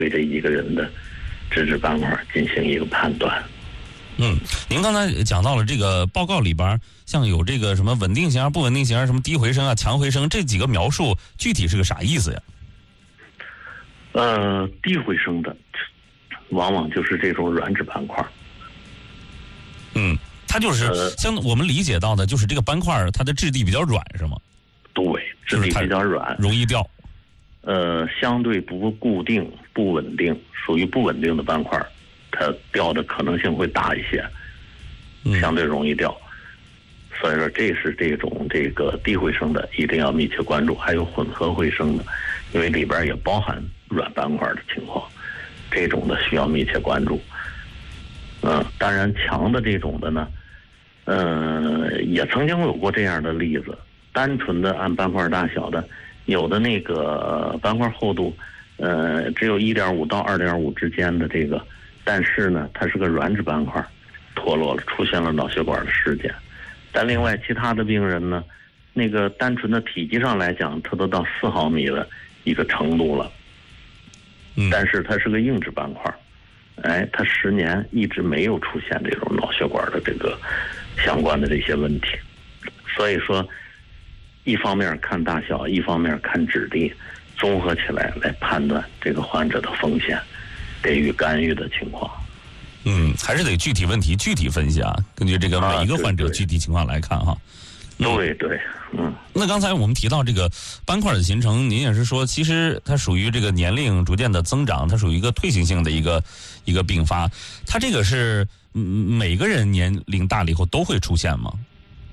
对这一个人的脂质斑块进行一个判断。 您刚才讲到了这个报告里边，像有这个什么稳定型啊、不稳定型啊、什么低回声啊、强回声这几个描述，具体是个啥意思呀？ 低回声的，往往就是这种软质斑块。 它就是像我们理解到的，就是这个斑块它的质地比较软，是吗？ 对，质地比较软， 容易掉。 相对不固定、不稳定，属于不稳定的斑块，它掉的可能性会大一些，相对容易掉。所以说，这是这个低回声的，一定要密切关注。还有混合回声的，因为里边也包含软斑块的情况，这种的需要密切关注。当然强的这种的呢，也曾经有过这样的例子，单纯的按斑块大小的，有的那个斑块厚度，只有1.5到2.5之间的这个，但是呢，它是个软质斑块，脱落了，出现了脑血管的事件。但另外其他的病人呢，那个单纯的体积上来讲，它都到4毫米的一个程度了，但是它是个硬质斑块，它10年一直没有出现这种脑血管的这个相关的这些问题。所以说，一方面看大小，一方面看质地，综合起来判断这个患者的风险，给予干预的情况。 还是得具体问题具体分析啊，根据这个每一个患者具体情况来看哈。 对， 那刚才我们提到这个斑块的形成，您也是说，其实它属于这个年龄逐渐的增长，它属于一个退行性的一个并发。它这个是每个人年龄大了以后都会出现吗？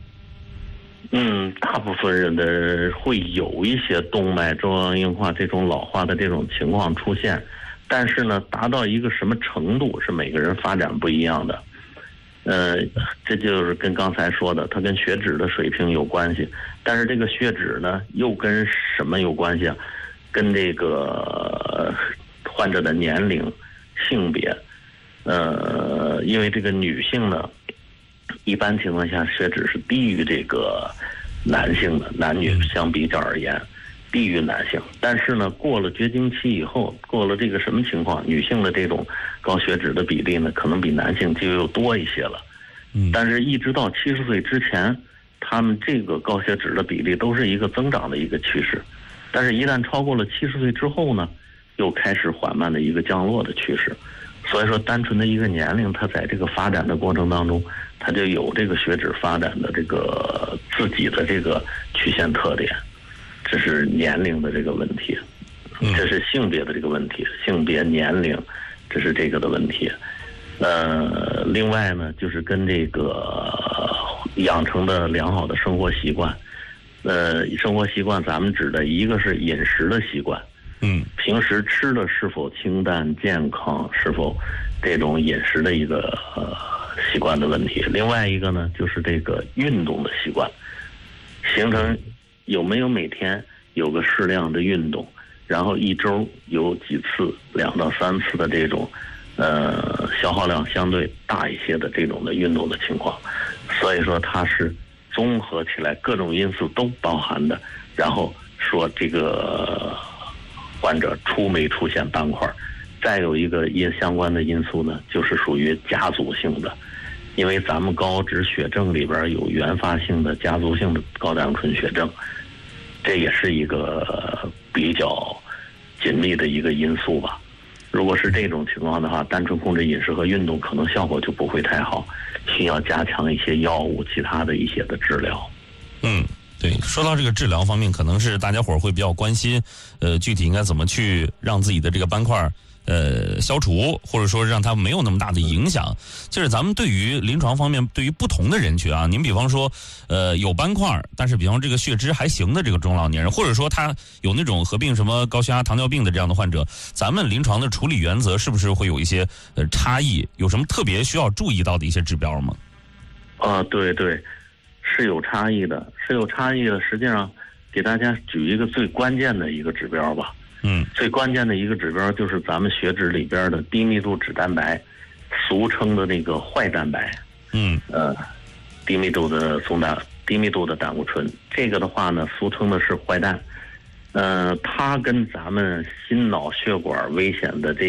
大部分人的会有一些动脉粥样硬化这种老化的这种情况出现，但是呢，达到一个什么程度是每个人发展不一样的。这就是跟刚才说的，它跟血脂的水平有关系，但是这个血脂呢，又跟什么有关系啊？跟这个患者的年龄、性别。因为这个女性呢，一般情况下血脂是低于这个男性的，男女相比较而言低于男性。但是呢，过了绝经期以后，过了这个什么情况，女性的这种高血脂的比例呢，可能比男性就又多一些了。但是一直到70岁之前，他们这个高血脂的比例都是一个增长的一个趋势。但是一旦超过了70岁之后呢，又开始缓慢的一个降落的趋势。所以说，单纯的一个年龄，它在这个发展的过程当中，它就有这个血脂发展的这个自己的这个曲线特点。这是年龄的这个问题，这是性别的这个问题，性别年龄，这是这个的问题。另外呢，就是跟这个养成的良好的生活习惯。生活习惯咱们指的一个是饮食的习惯。平时吃的是否清淡健康，是否这种饮食的一个习惯的问题。另外一个呢，就是这个运动的习惯，形成有没有每天有个适量的运动，然后一周有几次2到3次的这种消耗量相对大一些的这种的运动的情况。所以说它是综合起来各种因素都包含的，然后说这个患者没出现斑块。再有一个相关的因素呢，就是属于家族性的，因为咱们高脂血症里边有原发性的家族性的高胆固醇血症，这也是一个比较紧密的一个因素吧。如果是这种情况的话，单纯控制饮食和运动可能效果就不会太好，需要加强一些药物其他的一些的治疗。 对，说到这个治疗方面，可能是大家伙会比较关心，具体应该怎么去让自己的这个斑块消除，或者说让它没有那么大的影响。就是咱们对于临床方面，对于不同的人群啊，您比方说有斑块，但是比方这个血脂还行的这个中老年人，或者说他有那种合并什么高血压、糖尿病的这样的患者，咱们临床的处理原则是不是会有一些差异？有什么特别需要注意到的一些指标吗？ 对，是有差异的，实际上给大家举一个最关键的一个指标吧。最关键的一个指标就是咱们血脂里边的低密度脂蛋白，俗称的那个坏蛋白。低密度的胆固醇，这个的话呢，俗称的是坏蛋。 它跟咱们心脑血管危险的